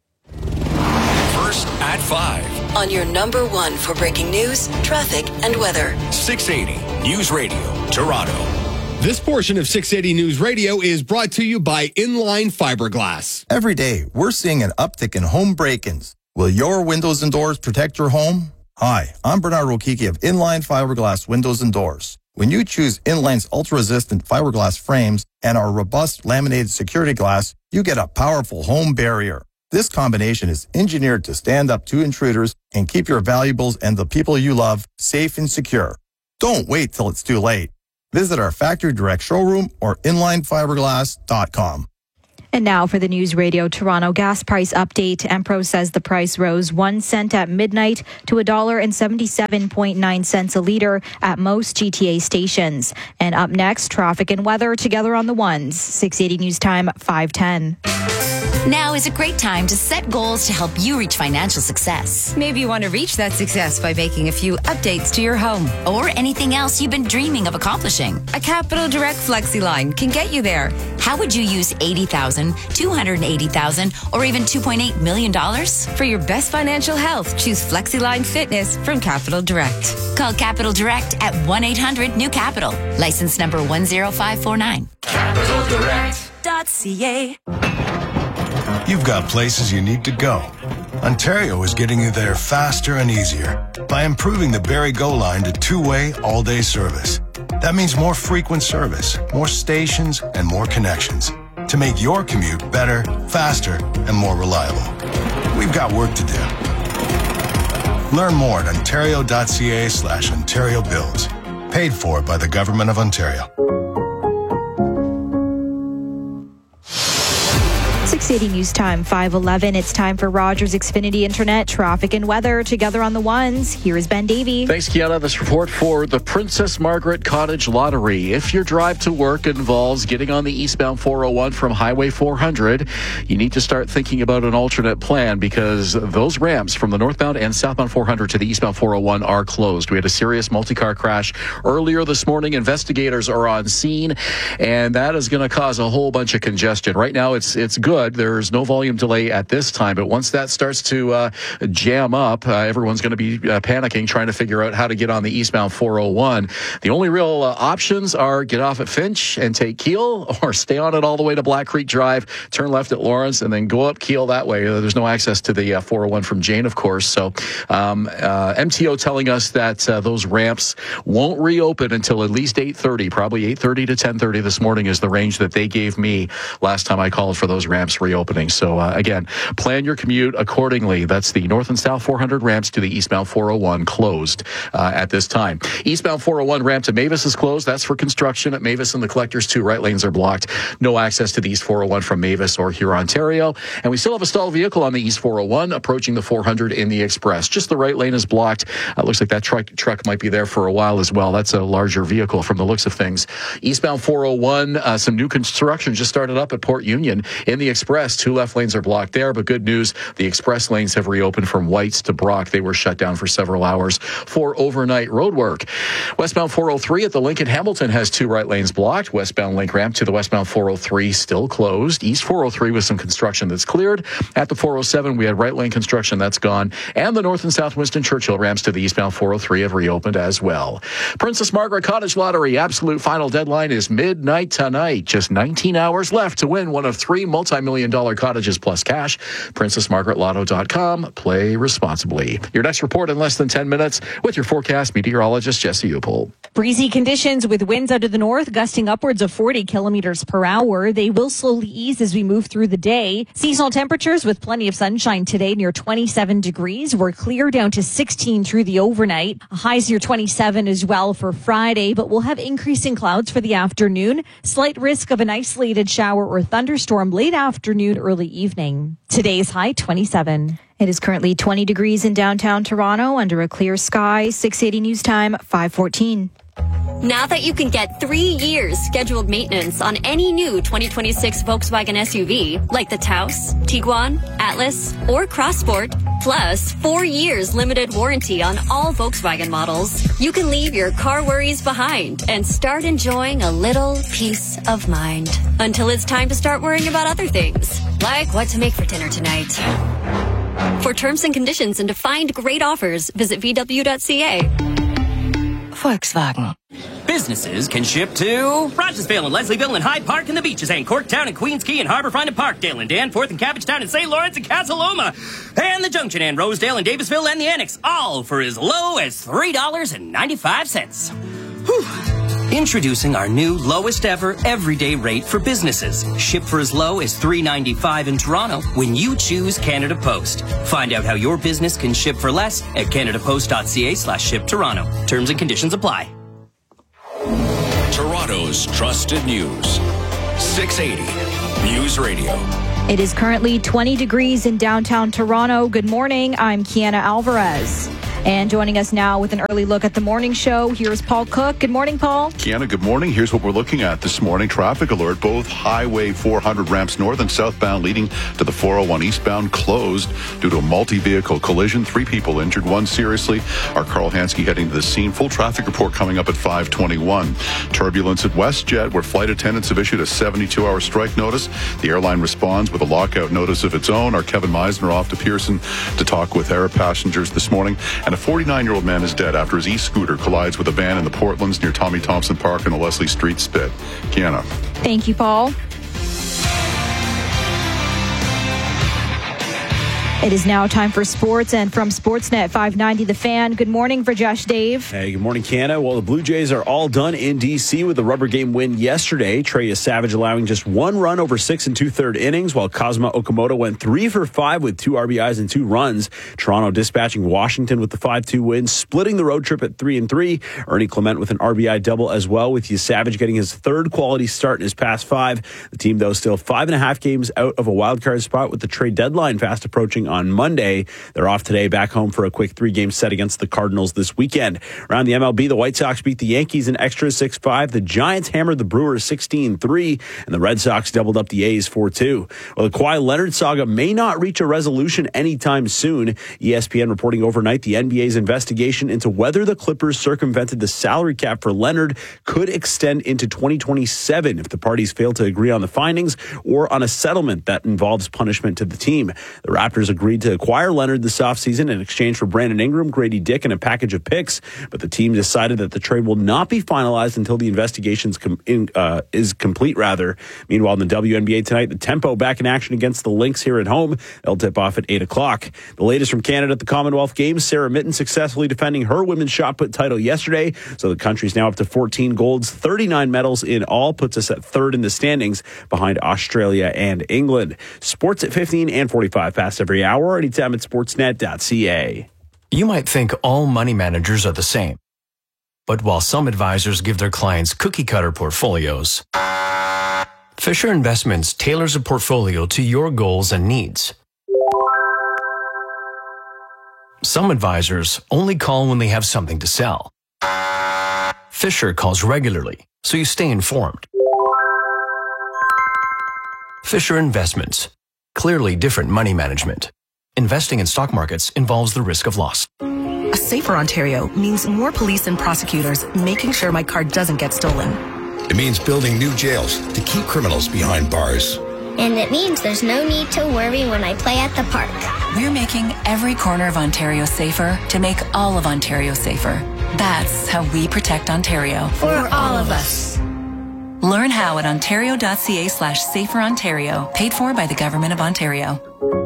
First at 5. On your number 1 for breaking news, traffic, and weather. 680 News Radio, Toronto. This portion of 680 News Radio is brought to you by Inline Fiberglass. Every day, we're seeing an uptick in home break-ins. Will your windows and doors protect your home? Hi, I'm Bernard Rokiki of Inline Fiberglass Windows and Doors. When you choose Inline's ultra-resistant fiberglass frames and our robust laminated security glass, you get a powerful home barrier. This combination is engineered to stand up to intruders and keep your valuables and the people you love safe and secure. Don't wait till it's too late. Visit our factory direct showroom or inlinefiberglass.com. And now for the News Radio Toronto gas price update. Empro says the price rose 1 cent at midnight to $1.77.9 a litre at most GTA stations. And up next, traffic and weather together on the ones. 680 News Time, 5:10. Now is a great time to set goals to help you reach financial success. Maybe you want to reach that success by making a few updates to your home or anything else you've been dreaming of accomplishing. A Capital Direct FlexiLine can get you there. How would you use $80,000, $280,000, or even $2.8 million? For your best financial health, choose FlexiLine Fitness from Capital Direct. Call Capital Direct at 1-800-NEW-CAPITAL. License number 10549. CapitalDirect.ca. You've got places you need to go. Ontario is getting you there faster and easier by improving the Barrie Go line to two-way, all-day service. That means more frequent service, more stations, and more connections to make your commute better, faster, and more reliable. We've got work to do. Learn more at ontario.ca/Ontario Builds. Paid for by the Government of Ontario. 680 News Time, 5:11. It's time for Rogers Xfinity Internet traffic and weather together on the ones. Here is Ben Davey. Thanks, Kiana. This report for the Princess Margaret Cottage Lottery. If your drive to work involves getting on the eastbound 401 from Highway 400, you need to start thinking about an alternate plan because those ramps from the northbound and southbound 400 to the eastbound 401 are closed. We had a serious multi-car crash earlier this morning. Investigators are on scene, and that is going to cause a whole bunch of congestion. Right now, it's good. There's no volume delay at this time, but once that starts to jam up, everyone's going to be panicking, trying to figure out how to get on the eastbound 401. The only real options are get off at Finch and take Keele, or stay on it all the way to Black Creek Drive, turn left at Lawrence, and then go up Keele that way. There's no access to the 401 from Jane, of course. So MTO telling us that those ramps won't reopen until at least 8:30, probably 8:30 to 10:30 this morning is the range that they gave me last time I called for those ramps reopening. So again, plan your commute accordingly. That's the north and south 400 ramps to the eastbound 401 closed at this time. Eastbound 401 ramp to Mavis is closed. That's for construction at Mavis and the Collectors. 2 right lanes are blocked. No access to the East 401 from Mavis or Huron, Ontario. And we still have a stalled vehicle on the East 401 approaching the 400 in the Express. Just the right lane is blocked. Looks like that truck might be there for a while as well. That's a larger vehicle from the looks of things. Eastbound 401, some new construction just started up at Port Union in the Express. 2 left lanes are blocked there, but good news, the express lanes have reopened from Whites to Brock. They were shut down for several hours for overnight road work. Westbound 403 at the Lincoln Hamilton has 2 right lanes blocked. Westbound link ramp to the westbound 403 still closed. East 403 with some construction that's cleared. At the 407, we had right lane construction that's gone. And the north and south Winston Churchill ramps to the eastbound 403 have reopened as well. Princess Margaret Cottage Lottery absolute final deadline is midnight tonight. Just 19 hours left to win one of 3 multi-million-dollar cottages plus cash. PrincessMargaretLotto.com. Play responsibly. Your next report in less than 10 minutes with your forecast meteorologist, Jesse Upel. Breezy conditions with winds out of the north gusting upwards of 40 kilometers per hour. They will slowly ease as we move through the day. Seasonal temperatures with plenty of sunshine today near 27 degrees. We're clear down to 16 through the overnight. Highs near 27 as well for Friday, but we'll have increasing clouds for the afternoon. Slight risk of an isolated shower or thunderstorm late afternoon, early evening. Today's high 27. It is currently 20 degrees in downtown Toronto under a clear sky. 680 News Time, 5:14. Now that you can get 3 years scheduled maintenance on any new 2026 Volkswagen SUV, like the Taos, Tiguan, Atlas, or Crossport, plus 4 years limited warranty on all Volkswagen models, you can leave your car worries behind and start enjoying a little peace of mind. Until it's time to start worrying about other things, like what to make for dinner tonight. For terms and conditions and to find great offers, visit VW.ca. Volkswagen. Businesses can ship to Rogersville and Leslieville and Hyde Park and the Beaches and Corktown and Queens Quay and Harbourfront and Parkdale and Danforth and Cabbagetown and St. Lawrence and Casaloma and the Junction and Rosedale and Davisville and the Annex, all for as low as $3.95. Whew. Introducing our new lowest ever everyday rate for businesses. Ship for as low as $3.95 in Toronto when you choose Canada Post. Find out how your business can ship for less at canadapost.ca/shiptoronto. Terms and conditions apply. Toronto's trusted news. 680 News Radio. It is currently 20 degrees in downtown Toronto. Good morning. I'm Kiana Alvarez. And joining us now with an early look at the morning show, here's Paul Cook. Good morning, Paul. Kiana, good morning. Here's what we're looking at this morning. Traffic alert. Both Highway 400 ramps north and southbound leading to the 401 eastbound closed due to a multi-vehicle collision. 3 people injured, 1 seriously. Our Carl Hansky heading to the scene. Full traffic report coming up at 5:21. Turbulence at WestJet, where flight attendants have issued a 72-hour strike notice. The airline responds with a lockout notice of its own. Our Kevin Meisner off to Pearson to talk with air passengers this morning. And a 49-year-old man is dead after his e-scooter collides with a van in the Portlands near Tommy Thompson Park in the Leslie Street Spit. Kiana. Thank you, Paul. It is now time for sports, and from Sportsnet 590 The Fan, good morning, Rajesh Dave. Hey, good morning, Kiana. Well, the Blue Jays are all done in D.C. with the rubber game win yesterday. Trey Savage allowing just 1 run over 6 2/3 innings, while Kazuma Okamoto went 3 for 5 with 2 RBIs and 2 runs. Toronto dispatching Washington with the 5-2 win, splitting the road trip at 3-3. Ernie Clement with an RBI double as well, with Savage getting his 3rd quality start in his past 5. The team, though, still 5.5 games out of a wildcard spot with the trade deadline fast approaching on Monday. They're off today, back home for a quick 3-game set against the Cardinals this weekend. Around the MLB, the White Sox beat the Yankees in extra 6-5. The Giants hammered the Brewers 16-3, and the Red Sox doubled up the A's 4-2. Well, the Kawhi Leonard saga may not reach a resolution anytime soon. ESPN reporting overnight the NBA's investigation into whether the Clippers circumvented the salary cap for Leonard could extend into 2027 if the parties fail to agree on the findings or on a settlement that involves punishment to the team. The Raptors agreed to acquire Leonard this offseason in exchange for Brandon Ingram, Grady Dick, and a package of picks, but the team decided that the trade will not be finalized until the investigation is complete. Meanwhile, in the WNBA tonight, the Tempo back in action against the Lynx here at home. They'll tip off at 8 o'clock. The latest from Canada at the Commonwealth Games, Sarah Mitten successfully defending her women's shot put title yesterday, so the country's now up to 14 golds, 39 medals in all, puts us at 3rd in the standings behind Australia and England. Sports at 15 and 45 past every hour. Anytime at sportsnet.ca. You might think all money managers are the same. But while some advisors give their clients cookie-cutter portfolios, Fisher Investments tailors a portfolio to your goals and needs. Some advisors only call when they have something to sell. Fisher calls regularly, so you stay informed. Fisher Investments. Clearly different money management. Investing in stock markets involves the risk of loss. A safer Ontario means more police and prosecutors making sure my car doesn't get stolen. It means building new jails to keep criminals behind bars. And it means there's no need to worry when I play at the park. We're making every corner of Ontario safer to make all of Ontario safer. That's how we protect Ontario. For all of us. Learn how at ontario.ca/saferontario, paid for by the Government of Ontario.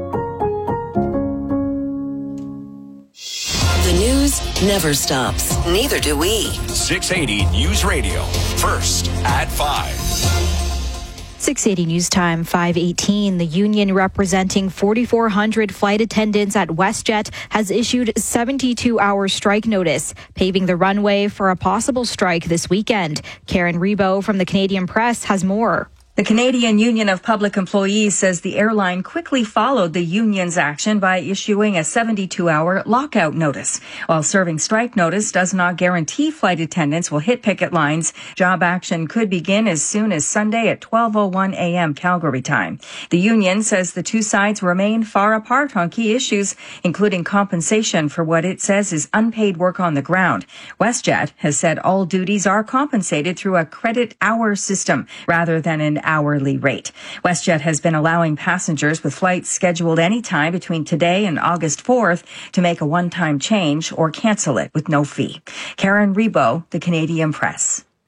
The news never stops. Neither do we. 680 News Radio. First at 5. 680 News Time, 5:18. The union representing 4,400 flight attendants at WestJet has issued 72-hour strike notice, paving the runway for a possible strike this weekend. Karen Rebo from the Canadian Press has more. The Canadian Union of Public Employees says the airline quickly followed the union's action by issuing a 72-hour lockout notice. While serving strike notice does not guarantee flight attendants will hit picket lines, job action could begin as soon as Sunday at 12:01 a.m. Calgary time. The union says the two sides remain far apart on key issues, including compensation for what it says is unpaid work on the ground. WestJet has said all duties are compensated through a credit hour system rather than an hourly rate. WestJet has been allowing passengers with flights scheduled anytime between today and August 4th to make a one-time change or cancel it with no fee. Karen Rebo, the Canadian Press.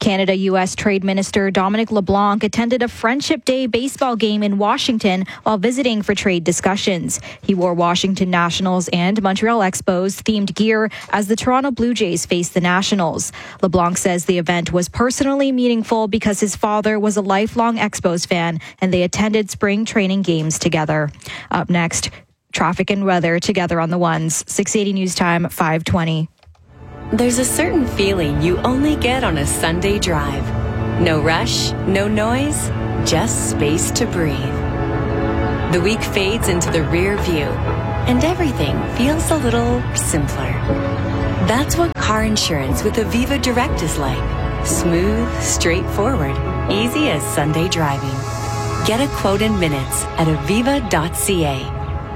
Canada-U.S. Trade Minister Dominic LeBlanc attended a Friendship Day baseball game in Washington while visiting for trade discussions. He wore Washington Nationals and Montreal Expos themed gear as the Toronto Blue Jays faced the Nationals. LeBlanc says the event was personally meaningful because his father was a lifelong Expos fan and they attended spring training games together. Up next, traffic and weather together on the ones. 680 News Time, 5:20. There's a certain feeling you only get on a Sunday drive. No rush, no noise, just space to breathe. The week fades into the rear view, and everything feels a little simpler. That's what car insurance with Aviva Direct is like. Smooth, straightforward, easy as Sunday driving. Get a quote in minutes at aviva.ca.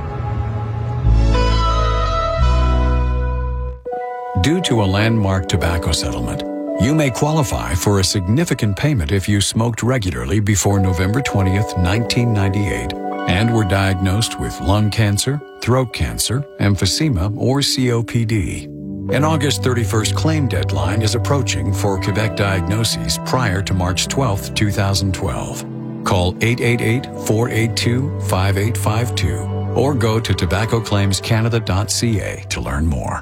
Due to a landmark tobacco settlement, you may qualify for a significant payment if you smoked regularly before November 20th, 1998, and were diagnosed with lung cancer, throat cancer, emphysema, or COPD. An August 31st claim deadline is approaching for Quebec diagnoses prior to March 12th, 2012. Call 888-482-5852 or go to tobaccoclaimscanada.ca to learn more.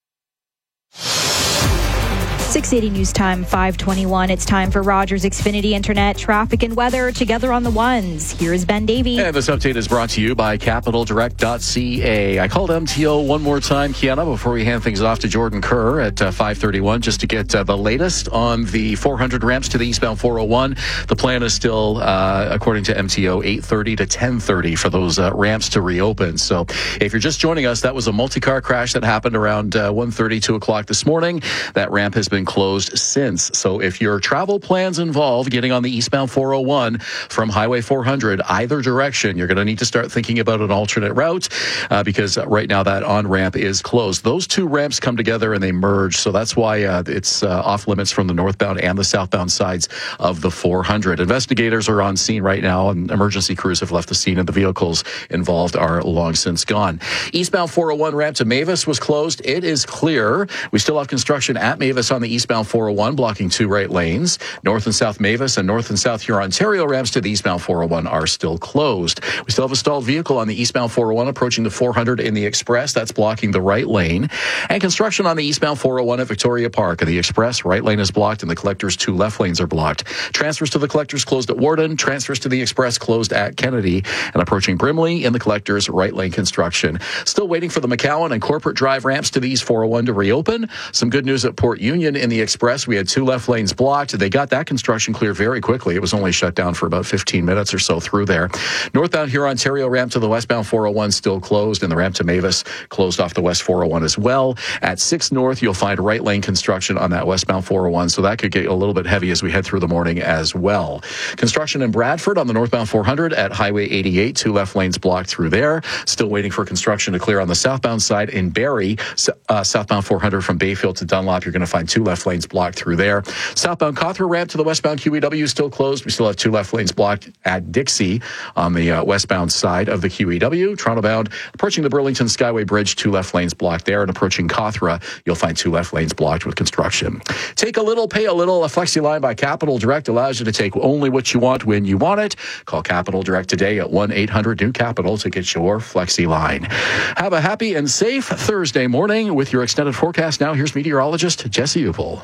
680 News Time, 5:21. It's time for Rogers Xfinity Internet traffic and weather together on the ones. Here is Ben Davey. And this update is brought to you by CapitalDirect.ca. I called MTO one more time, Kiana, before we hand things off to Jordan Kerr at 5:31, just to get the latest on the 400 ramps to the eastbound 401. The plan is still, according to MTO, 8:30 to 10:30 for those ramps to reopen. So if you're just joining us, that was a multi-car crash that happened around 1:30, 2 o'clock this morning. That ramp has been closed since. So if your travel plans involve getting on the eastbound 401 from Highway 400, either direction, you're going to need to start thinking about an alternate route because right now that on-ramp is closed. Those two ramps come together and they merge. So that's why it's off limits from the northbound and the southbound sides of the 400. Investigators are on scene right now and emergency crews have left the scene and the vehicles involved are long since gone. Eastbound 401 ramp to Mavis was closed. It is clear. We still have construction at Mavis on the eastbound 401, blocking two right lanes. North and South Mavis and North and South Huron-Ontario ramps to the eastbound 401 are still closed. We still have a stalled vehicle on the eastbound 401 approaching the 400 in the Express. That's blocking the right lane. And construction on the eastbound 401 at Victoria Park. The Express right lane is blocked and the Collector's two left lanes are blocked. Transfers to the Collector's closed at Warden. Transfers to the Express closed at Kennedy. And approaching Brimley in the Collector's right lane construction. Still waiting for the McCowan and Corporate Drive ramps to the East 401 to reopen. Some good news at Port Union in the Express. We had two left lanes blocked. They got that construction clear very quickly. It was only shut down for about 15 minutes or so through there. Northbound Huron-Ontario ramp to the westbound 401 still closed, and the ramp to Mavis closed off the west 401 as well. At 6 North, you'll find right lane construction on that westbound 401, so that could get a little bit heavy as we head through the morning as well. Construction in Bradford on the northbound 400 at Highway 88, two left lanes blocked through there. Still waiting for construction to clear on the southbound side in Barrie, southbound 400 from Bayfield to Dunlop. You're going to find two left lanes blocked through there. Southbound Cawthra ramp to the westbound QEW still closed. We still have two left lanes blocked at Dixie on the westbound side of the QEW. Toronto bound approaching the Burlington Skyway Bridge, two left lanes blocked there, and approaching Cawthra, you'll find two left lanes blocked with construction. Take a little, pay a little. A Flexi line by Capital Direct allows you to take only what you want when you want it. Call Capital Direct today at 1-800-NEW-CAPITAL to get your Flexi line. Have a happy and safe Thursday morning with your extended forecast. Now here's meteorologist Jesse Upel.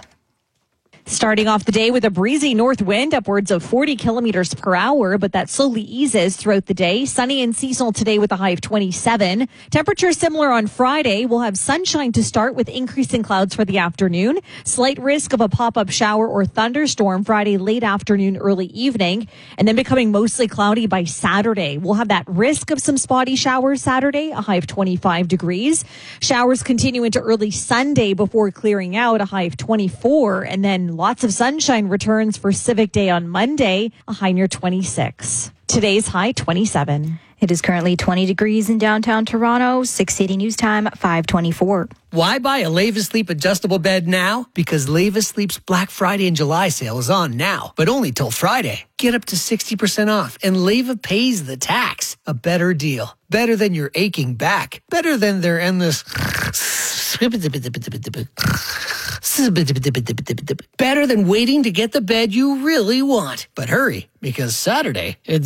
Starting off the day with a breezy north wind, upwards of 40 kilometers per hour, but that slowly eases throughout the day. Sunny and seasonal today with a high of 27. Temperature similar on Friday. We'll have sunshine to start with increasing clouds for the afternoon. Slight risk of a pop-up shower or thunderstorm Friday late afternoon, early evening, and then becoming mostly cloudy by Saturday. We'll have that risk of some spotty showers Saturday, a high of 25 degrees. Showers continue into early Sunday before clearing out, a high of 24, and then lots of sunshine returns for Civic Day on Monday, a high near 26. Today's high 27. It is currently 20 degrees in downtown Toronto. 680 News Time, 5:24. Why buy a Leva Sleep adjustable bed now? Because Leva Sleep's Black Friday and July sale is on now, but only till Friday. Get up to 60% off, and Leva pays the tax. A better deal. Better than your aching back. Better than their endless Better than waiting to get the bed you really want. But hurry, because Saturday, it's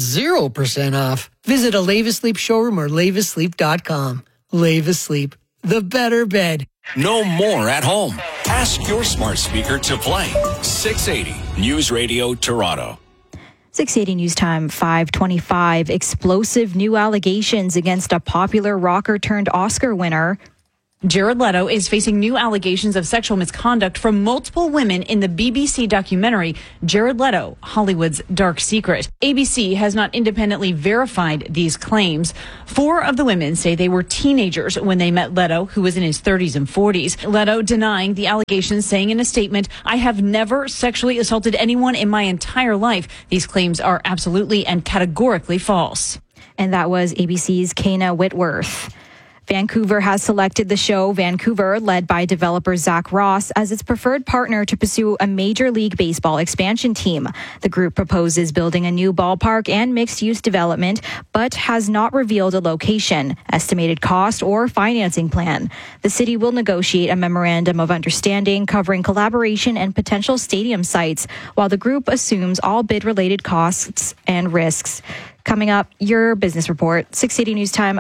0% off. Visit a Levis Sleep showroom or levislleep.com. Levis Sleep, the better bed. No more at home. Ask your smart speaker to play 680 News Radio Toronto. 680 News Time, 5:25. Explosive new allegations against a popular rocker turned Oscar winner. Jared Leto is facing new allegations of sexual misconduct from multiple women in the BBC documentary Jared Leto, Hollywood's Dark Secret. ABC has not independently verified these claims. 4 of the women say they were teenagers when they met Leto, who was in his 30s and 40s. Leto denying the allegations, saying in a statement, "I have never sexually assaulted anyone in my entire life. These claims are absolutely and categorically false." And that was ABC's Kana Whitworth. Vancouver has selected the show Vancouver, led by developer Zach Ross, as its preferred partner to pursue a Major League Baseball expansion team. The group proposes building a new ballpark and mixed-use development, but has not revealed a location, estimated cost, or financing plan. The city will negotiate a memorandum of understanding covering collaboration and potential stadium sites, while the group assumes all bid-related costs and risks. Coming up, your business report, 680 News Time,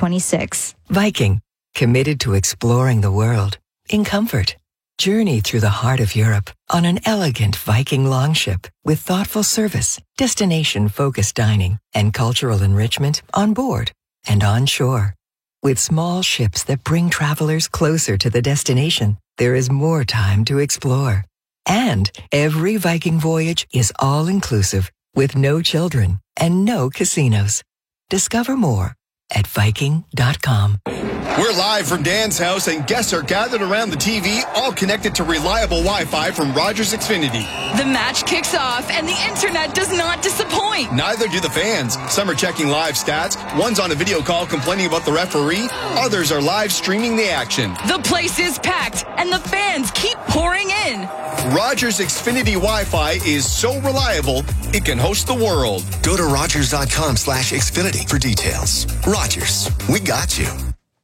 5:26. Viking, committed to exploring the world in comfort. Journey through the heart of Europe on an elegant Viking longship with thoughtful service, destination-focused dining, and cultural enrichment on board and on shore. With small ships that bring travelers closer to the destination, there is more time to explore. And every Viking voyage is all-inclusive with no children and no casinos. Discover more at Viking.com. We're live from Dan's house, and guests are gathered around the TV, all connected to reliable Wi-Fi from Rogers Xfinity. The match kicks off, and the internet does not disappoint. Neither do the fans. Some are checking live stats. One's on a video call complaining about the referee. Others are live streaming the action. The place is packed, and the fans keep pouring in. Rogers Xfinity Wi-Fi is so reliable, it can host the world. Go to Rogers.com/Xfinity for details. Rogers, we got you.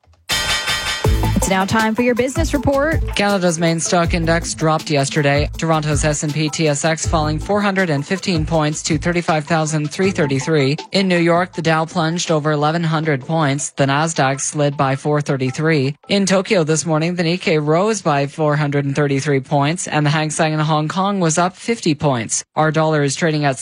It's now time for your business report. Canada's main stock index dropped yesterday. Toronto's S&P TSX falling 415 points to 35,333. In New York, the Dow plunged over 1,100 points. The Nasdaq slid by 433. In Tokyo this morning, the Nikkei rose by 433 points, and the Hang Seng in Hong Kong was up 50 points. Our dollar is trading at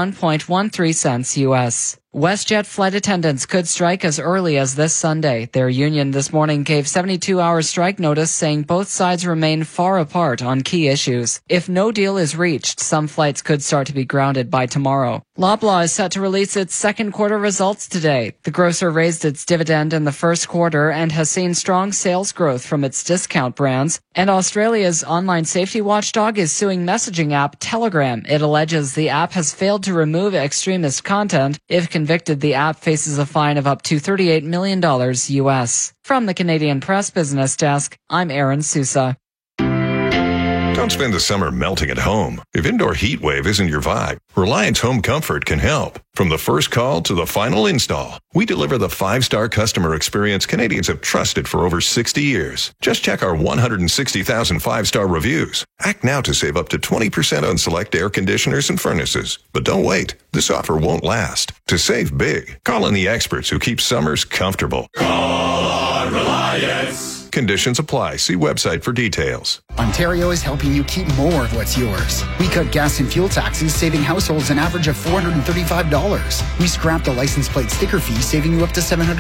71.13 cents U.S. WestJet flight attendants could strike as early as this Sunday. Their union this morning gave 72-hour strike notice, saying both sides remain far apart on key issues. If no deal is reached, some flights could start to be grounded by tomorrow. Loblaw is set to release its second quarter results today. The grocer raised its dividend in the first quarter and has seen strong sales growth from its discount brands. And Australia's online safety watchdog is suing messaging app Telegram. It alleges the app has failed to remove extremist content. If convicted, the app faces a fine of up to $38 million U.S. From the Canadian Press Business Desk, I'm Aaron Sousa. Don't spend the summer melting at home. If indoor heat wave isn't your vibe, Reliance Home Comfort can help. From the first call to the final install, we deliver the 5-star customer experience Canadians have trusted for over 60 years. Just check our 160,000 5-star reviews. Act now to save up to 20% on select air conditioners and furnaces. But don't wait. This offer won't last. To save big, call in the experts who keep summers comfortable. Call on Reliance. Conditions apply. See website for details. Ontario is helping you keep more of what's yours. We cut gas and fuel taxes, saving households an average of $435. We scrapped the license plate sticker fee, saving you up to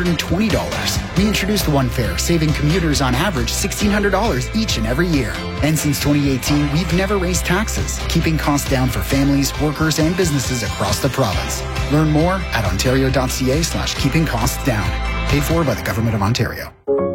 $720. We introduced One Fare, saving commuters on average $1,600 each and every year. And since 2018, we've never raised taxes, keeping costs down for families, workers, and businesses across the province. Learn more at ontario.ca/keeping costs down. Paid for by the Government of Ontario.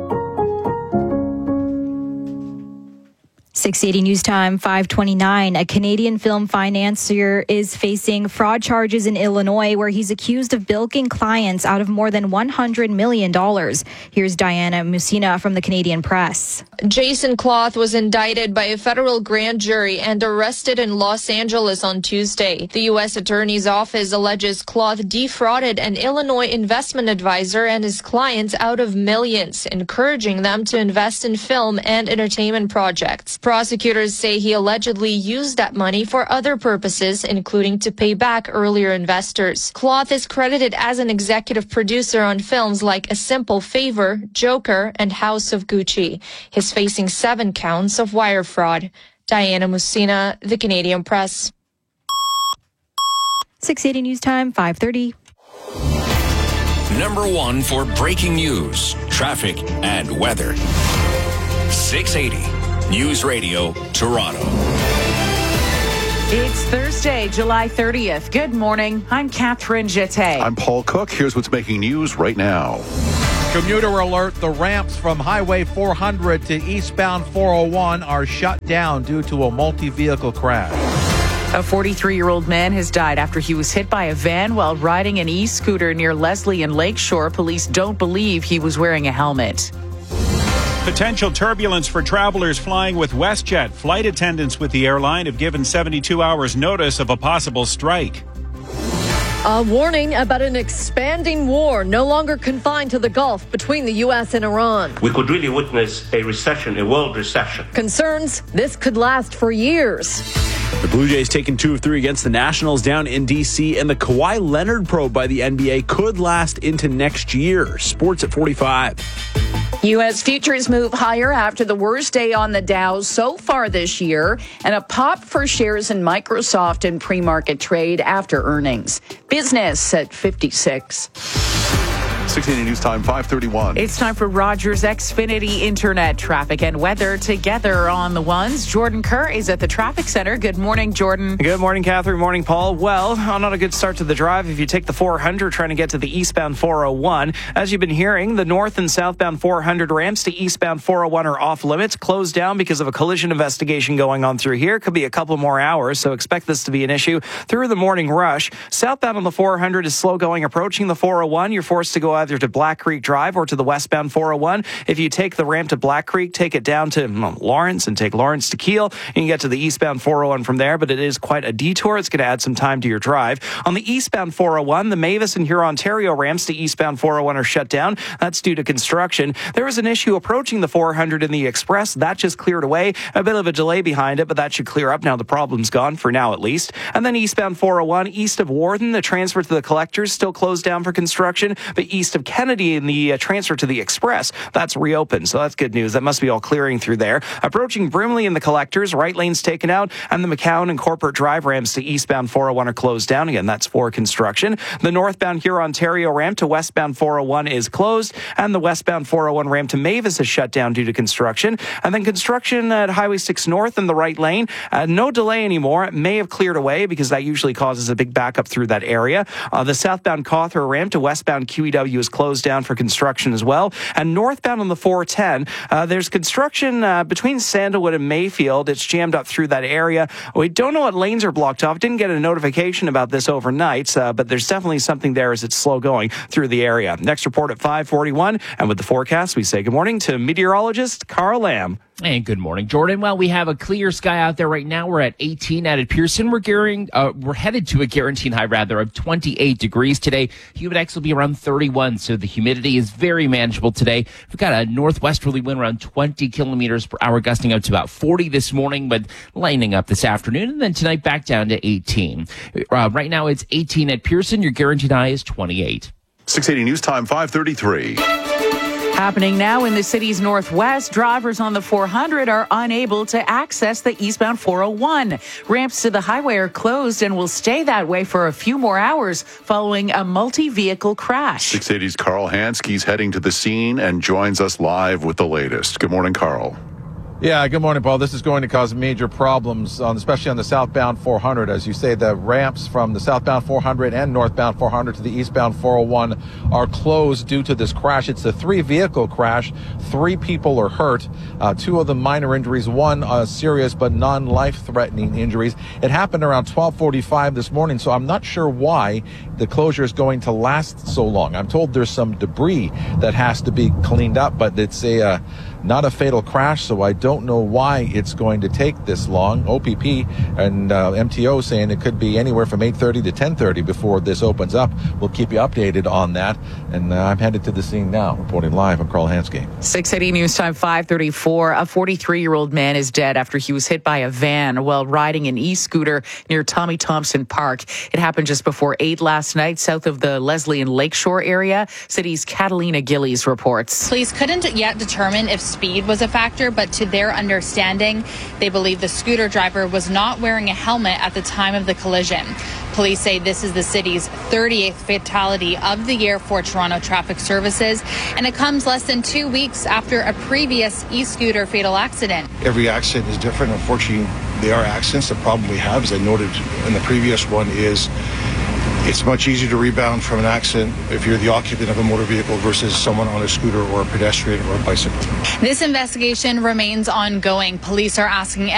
680 News Time, 5:29. A Canadian film financier is facing fraud charges in Illinois, where he's accused of bilking clients out of more than $100 million. Here's Diana Musina from the Canadian Press. Jason Cloth was indicted by a federal grand jury and arrested in Los Angeles on Tuesday. The U.S. Attorney's Office alleges Cloth defrauded an Illinois investment advisor and his clients out of millions, encouraging them to invest in film and entertainment projects. Prosecutors say he allegedly used that money for other purposes, including to pay back earlier investors. Cloth is credited as an executive producer on films like A Simple Favor, Joker, and House of Gucci. His facing 7 counts of wire fraud. Diana Musina, The Canadian Press. 680 News Time, 5:30. Number 1 for breaking news, traffic, and weather. 680 News Radio, Toronto. It's Thursday, July 30th. Good morning. I'm Catherine Jeté. I'm Paul Cook. Here's what's making news right now. Commuter alert, the ramps from Highway 400 to eastbound 401 are shut down due to a multi-vehicle crash. A 43-year-old man has died after he was hit by a van while riding an e-scooter near Leslie and Lakeshore. Police don't believe he was wearing a helmet. Potential turbulence for travelers flying with WestJet. Flight attendants with the airline have given 72 hours notice of a possible strike. A warning about an expanding war no longer confined to the Gulf between the U.S. and Iran. We could really witness a recession, a world recession. Concerns this could last for years. The Blue Jays taking 2 of 3 against the Nationals down in D.C., and the Kawhi Leonard probe by the NBA could last into next year. Sports at 45. U.S. futures move higher after the worst day on the Dow so far this year, and a pop for shares in Microsoft in pre-market trade after earnings. Business at 56. 680 News Time, 5:31. It's time for Rogers Xfinity Internet traffic and weather together on the ones. Jordan Kerr is at the traffic center. Good morning, Jordan. Good morning, Catherine. Morning, Paul. Well, not a good start to the drive if you take the 400 trying to get to the eastbound 401. As you've been hearing, the north and southbound 400 ramps to eastbound 401 are off limits, closed down because of a collision investigation going on through here. Could be a couple more hours, so expect this to be an issue through the morning rush. Southbound on the 400 is slow going approaching the 401. You're forced to go either to Black Creek Drive or to the westbound 401. If you take the ramp to Black Creek, take it down to Lawrence and take Lawrence to Kiel. You can get to the eastbound 401 from there, but it is quite a detour. It's going to add some time to your drive. On the eastbound 401, the Mavis and Huron-Ontario ramps to eastbound 401 are shut down. That's due to construction. There was an issue approaching the 400 in the Express. That just cleared away. A bit of a delay behind it, but that should clear up now. The problem's gone, for now at least. And then eastbound 401, east of Warden, the transfer to the Collectors still closed down for construction, but east of Kennedy in the transfer to the Express, that's reopened. So that's good news. That must be all clearing through there. Approaching Brimley in the Collectors, right lane's taken out, and the McCowan and Corporate Drive ramps to eastbound 401 are closed down. Again, that's for construction. The northbound Huron-Ontario ramp to westbound 401 is closed, and the westbound 401 ramp to Mavis is shut down due to construction. And then construction at Highway 6 North in the right lane. No delay anymore. It may have cleared away because that usually causes a big backup through that area. The southbound Cawthra ramp to westbound QEW is closed down for construction as well. And northbound on the 410, there's construction between Sandalwood and Mayfield. It's jammed up through that area. We don't know what lanes are blocked off. Didn't get a notification about this overnight, but there's definitely something there as it's slow going through the area. Next report at 5:41. And with the forecast, we say good morning to meteorologist Carl Lamb. And good morning, Jordan. Well, we have a clear sky out there right now. We're at 18 at Pearson. We're headed to a guaranteed high, of 28 degrees today. Humidex will be around 31, so the humidity is very manageable today. We've got a northwesterly wind around 20 kilometers per hour, gusting up to about 40 this morning, but lightening up this afternoon. And then tonight back down to 18. Right now it's 18 at Pearson. Your guaranteed high is 28. 680 News Time, 5:33. Happening now in the city's northwest, drivers on the 400 are unable to access the eastbound 401. Ramps to the highway are closed and will stay that way for a few more hours following a multi-vehicle crash. 680's Carl Hanske's heading to the scene and joins us live with the latest. Good morning, Carl. Yeah, good morning, Paul. This is going to cause major problems, especially on the southbound 400. As you say, the ramps from the southbound 400 and northbound 400 to the eastbound 401 are closed due to this crash. It's a 3-vehicle crash. 3 people are hurt. 2 of them minor injuries, 1 serious but non-life-threatening injuries. It happened around 12:45 this morning, so I'm not sure why the closure is going to last so long. I'm told there's some debris that has to be cleaned up, but it's Not a fatal crash, so I don't know why it's going to take this long. OPP and MTO saying it could be anywhere from 8:30 to 10:30 before this opens up. We'll keep you updated on that. And I'm headed to the scene now. Reporting live, I'm Carl Hansky. 680 News Time 5:34. A 43-year-old man is dead after he was hit by a van while riding an e-scooter near Tommy Thompson Park. It happened just before 8 last night, south of the Leslie and Lakeshore area. City's Catalina Gillies reports. Police couldn't yet determine if speed was a factor, but to their understanding, they believe the scooter driver was not wearing a helmet at the time of the collision. Police say this is the city's 38th fatality of the year for Toronto Traffic Services, and it comes less than 2 weeks after a previous e-scooter fatal accident. Every accident is different. Unfortunately, they are accidents. The problem we have, as I noted in the previous one, is it's much easier to rebound from an accident if you're the occupant of a motor vehicle versus someone on a scooter or a pedestrian or a bicycle. This investigation remains ongoing. Police are asking